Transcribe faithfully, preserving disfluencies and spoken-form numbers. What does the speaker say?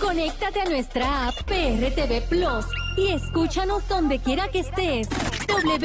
Conéctate a nuestra app P R T V Plus y escúchanos donde quiera que estés. W